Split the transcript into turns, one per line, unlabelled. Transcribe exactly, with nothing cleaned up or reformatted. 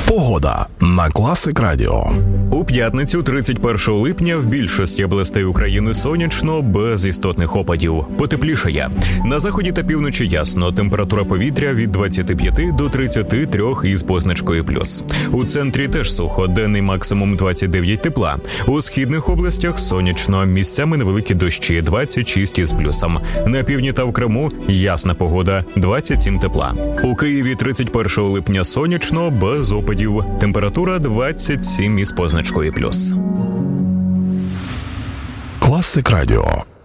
Погода на Класик Радіо.
У п'ятницю, тридцять першого липня, в більшості областей України сонячно, без істотних опадів. Потеплішає. На заході та півночі ясно. Температура повітря від двадцяти п'яти до тридцяти трьох із позначкою плюс. У центрі теж сухо, денний максимум двадцять дев'ять тепла. У східних областях сонячно, місцями невеликі дощі, двадцять шість із плюсом. На півдні та в Криму ясна погода, двадцять сім тепла. У Києві тридцять першого липня сонячно, без опадів. Температура двадцять сім із позначкою плюс.
Класик Радіо.